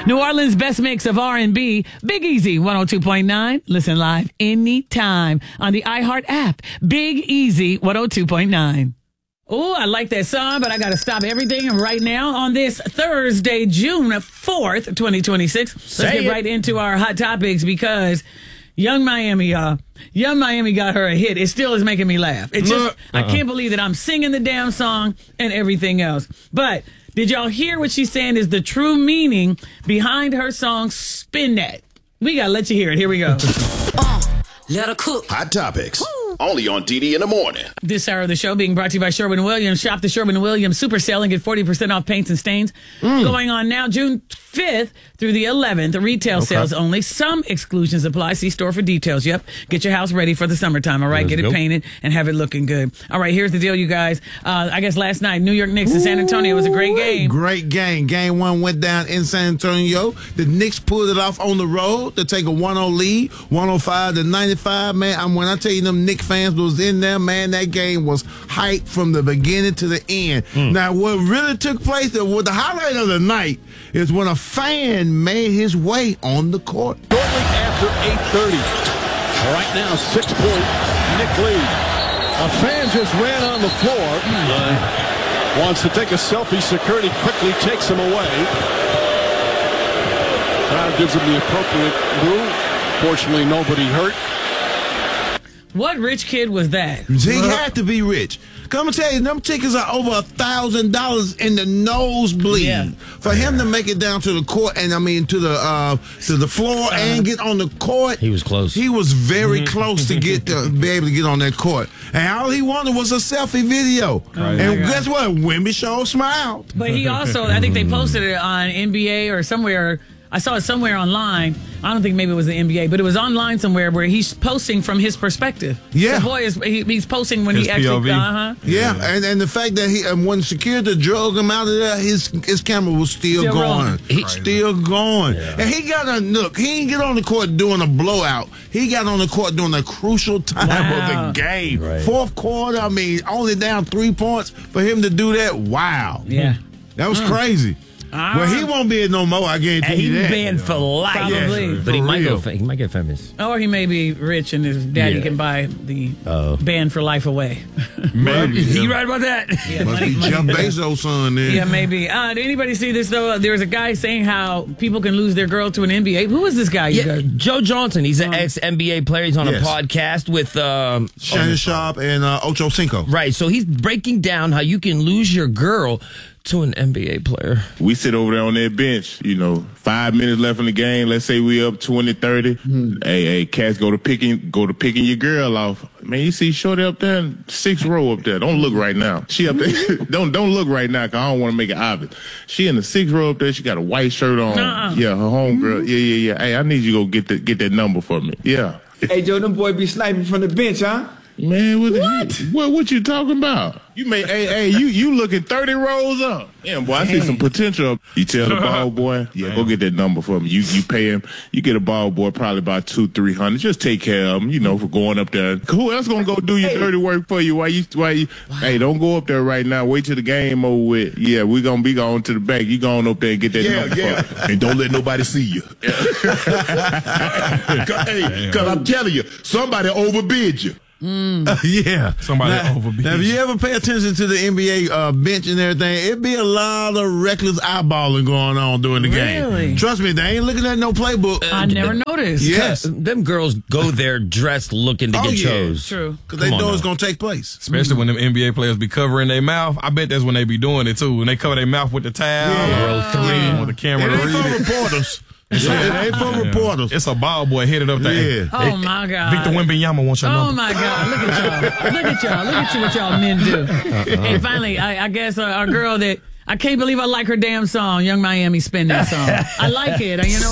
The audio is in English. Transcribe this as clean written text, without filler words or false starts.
New Orleans' best mix of R&B, Big Easy 102.9. Listen live anytime on the iHeart app. Big Easy 102.9. Oh, I like that song, but I got to stop everything right now on this Thursday, June 4th, 2026. Let's get right into our hot topics because Young Miami, Young Miami got her a hit. It still is making me laugh. It's just, I can't believe that I'm singing the damn song and everything else. But did y'all hear what she's saying is the true meaning behind her song, Spin That? We got to let you hear it. Here we go. Let her cook. Hot Topics. Only on DD in the morning. This hour of the show being brought to you by Sherwin-Williams. Shop the Sherwin-Williams Super Sale and get 40% off paints and stains. Going on now, June 5th through the 11th. Retail sales only. Some exclusions apply. See store for details. Yep. Get your house ready for the summertime. All right. Get it painted and have it looking good. All right. Here's the deal, you guys. I guess last night, New York Knicks and San Antonio was a great game. Great game. Game one went down in San Antonio. The Knicks pulled it off on the road to take a 1-0 lead, 105-95. Man, when I tell you them Knicks fans was in there, man, that game was hyped from the beginning to the end. Now, what really took place, the highlight of the night is when a fan made his way on the court. Shortly after 8:30. Right now, 6-point Knick lead. A fan just ran on the floor. Wants to take a selfie. Security quickly takes him away. Crowd gives him the appropriate boo. Fortunately, nobody hurt. What rich kid was that? He had to be rich. Come and tell you, them tickets are over $1,000 in the nosebleed. Yeah. For him to make it down to the court, and I mean to the floor and get on the court. He was close. He was very close to be able to get on that court. And all he wanted was a selfie video. And guess what? Wimby Show smiled. But he also, I think they posted it on NBA or somewhere. I saw it somewhere online. I don't think maybe it was the NBA, but it was online somewhere where he's posting from his perspective. Yeah. The boy he's posting when his he actually. POV. Yeah, and the fact that when security drug him out of there, his camera was still going. Still going. Yeah. And he got a look. He didn't get on the court doing a blowout. He got on the court during a crucial time of the game. Right. Fourth quarter, I mean, only down 3 points for him to do that. Wow. Yeah. That was crazy. Well, he won't be in no more, I guarantee you that. He's banned for life. Probably. But he might get famous. Or he may be rich and his daddy can buy the ban for life away. Maybe. You right about that? Yeah, Must be Jeff Bezos' son then. Yeah, maybe. Did anybody see this, though? There's a guy saying how people can lose their girl to an NBA. Who is this guy? Joe Johnson. He's an ex-NBA player. He's on a podcast with Shannon Sharp and Ocho Cinco. Right. So he's breaking down how you can lose your girl to an NBA player. We sit over there on that bench, 5 minutes left in the game. Let's say we up 20-30. Hey, cats go to picking your girl off. Man, you see Shorty up there, 6th row up there. Don't look right now. She up there. don't look right now, cause I don't want to make it obvious. She in the 6th row up there. She got a white shirt on. Yeah, her homegirl. Yeah. Hey, I need you to go get that number for me. Yeah. Hey, Joe, them boy be sniping from the bench, huh? Man, what you talking about? You may, you looking 30 rows up. Damn, boy, I see some potential. You tell the ball boy, go get that number for me. You pay him. You get a ball boy probably about $200-300. Just take care of him, for going up there. Who else gonna go do your dirty work for you? Why you? Hey, don't go up there right now. Wait till the game over with. Yeah, we gonna be going to the back. You going up there and get that number for me. And don't let nobody see you. Because I'm telling you, somebody overbid you. Somebody overbeat. Now, if you ever pay attention to the NBA bench and everything, it'd be a lot of reckless eyeballing going on during the game. Trust me, they ain't looking at no playbook. I never noticed. Yes. Them girls go there dressed looking to get chose. True. Because they know it's going to take place. Especially when them NBA players be covering their mouth. I bet that's when they be doing it, too. When they cover their mouth with the towel. Roll 3. With the camera. It ain't for reporters. It ain't for reporters. It's a ball boy headed up there. Oh, my God. Victor Wembanyama wants your number. Oh, my God. Look at y'all. Look at what y'all men do. And finally, I guess our girl that I can't believe I like her damn song, Young Miami, Spin That song. I like it. You know